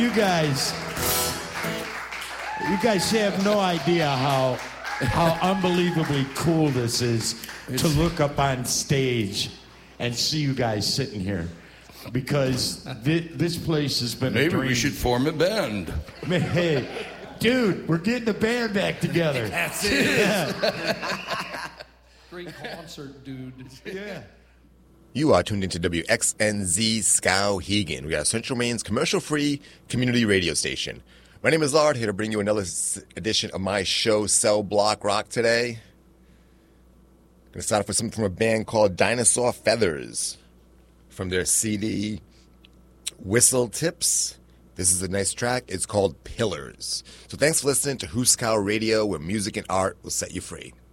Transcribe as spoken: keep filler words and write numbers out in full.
you guys, you guys have no idea how how unbelievably cool this is to look up on stage and see you guys sitting here. Because thi- this place has been a Maybe dream. we should form a band. Hey, dude, we're getting the band back together. That's it. Yeah. Great concert, dude. Yeah. You are tuned into W X N Z Skowhegan. We are Central Maine's commercial-free community radio station. My name is Lard, here to bring you another s- edition of my show, Cell Block Rock, today. I'm going to start off with something from a band called Dinosaur Feathers. From their C D, Whistle Tips. This is a nice track. It's called Pillars. So thanks for listening to Huskow Radio, where music and art will set you free.